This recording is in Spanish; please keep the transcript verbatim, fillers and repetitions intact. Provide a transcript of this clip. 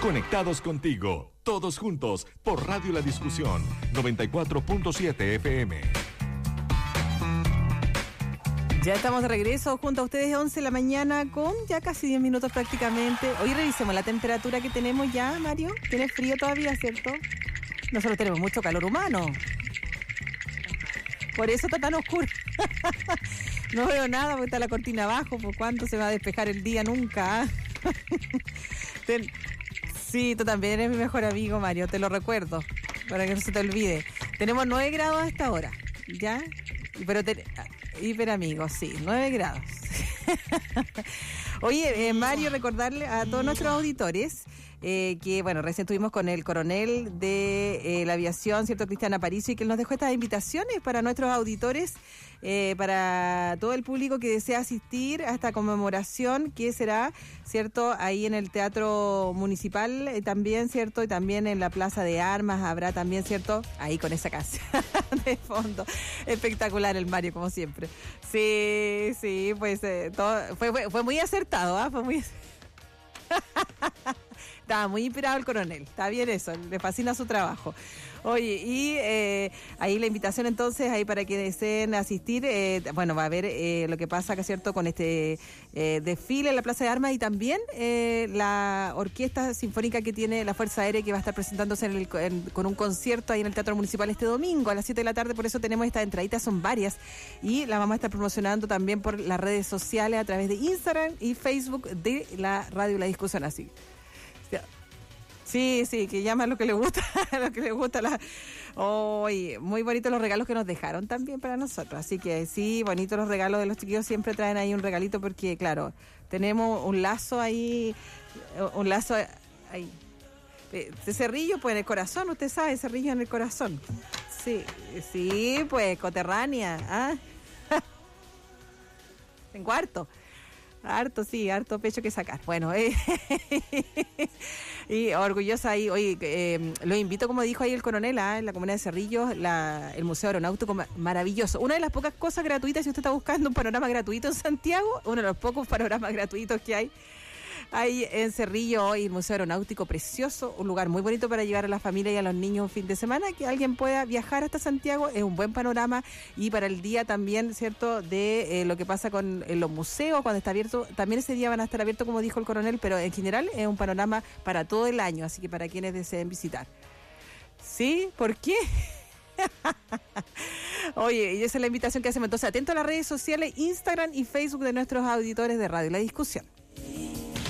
Conectados contigo, todos juntos, por Radio La Discusión, noventa y cuatro punto siete F M. Ya estamos de regreso junto a ustedes, once de la mañana con ya casi diez minutos prácticamente. Hoy revisemos la temperatura que tenemos ya, Mario. ¿Tiene frío todavía, cierto? Nosotros tenemos mucho calor humano. Por eso está tan oscuro. No veo nada porque está la cortina abajo. ¿Por cuánto se va a despejar el día? Nunca. Ten... Sí, tú también eres mi mejor amigo, Mario. Te lo recuerdo, para que no se te olvide. Tenemos nueve grados hasta ahora, ¿ya? Pero te... hiper amigos, sí, nueve grados. Oye, eh, Mario, recordarle a todos nuestros auditores eh, que, bueno, recién estuvimos con el coronel de eh, la aviación, ¿cierto?, Cristian Aparicio, y que él nos dejó estas invitaciones para nuestros auditores, eh, para todo el público que desea asistir a esta conmemoración que será, ¿cierto?, ahí en el Teatro Municipal eh, también, ¿cierto?, y también en la Plaza de Armas habrá también, ¿cierto?, ahí con esa canción de fondo. Espectacular el Mario, como siempre. Sí, sí, pues eh, todo, fue, fue, fue muy acertado, ¿ah? ¿eh? Fue muy Estaba muy inspirado el coronel, está bien eso, le fascina su trabajo. Oye, y eh, ahí la invitación entonces, ahí para que deseen asistir, eh, bueno, va a haber eh, lo que pasa, que es cierto, con este eh, desfile en la Plaza de Armas y también eh, la orquesta sinfónica que tiene la Fuerza Aérea, que va a estar presentándose en el, en, con un concierto ahí en el Teatro Municipal este domingo a las siete de la tarde, por eso tenemos estas entraditas, son varias, y las vamos a estar promocionando también por las redes sociales a través de Instagram y Facebook de la Radio La Discusión, así. Sí, sí, que llama a lo que le gusta, a lo que le gusta la... Oye, oh, muy bonitos los regalos que nos dejaron también para nosotros, así que sí, bonitos los regalos de los chiquillos, siempre traen ahí un regalito porque, claro, tenemos un lazo ahí, un lazo ahí, de Cerrillo, pues en el corazón, usted sabe, Cerrillo en el corazón. Sí, sí, pues, coterránea, ¿ah? En cuarto. Harto, sí, harto pecho que sacar. Bueno, eh, y orgullosa ahí. Oye, eh, lo invito, como dijo ahí el coronel, ¿eh? En la comunidad de Cerrillos, la, el Museo Aeronáutico, maravilloso. Una de las pocas cosas gratuitas, si usted está buscando un panorama gratuito en Santiago, uno de los pocos panoramas gratuitos que hay. Hay en Cerrillo hoy el Museo Aeronáutico, precioso, un lugar muy bonito para llevar a la familia y a los niños un fin de semana, que alguien pueda viajar hasta Santiago, es un buen panorama, y para el día también, ¿cierto?, de eh, lo que pasa con eh, los museos, cuando está abierto, también ese día van a estar abiertos, como dijo el coronel, pero en general es un panorama para todo el año, así que para quienes deseen visitar. ¿Sí? ¿Por qué? Oye, y esa es la invitación que hacemos, entonces atento a las redes sociales, Instagram y Facebook de nuestros auditores de Radio La Discusión.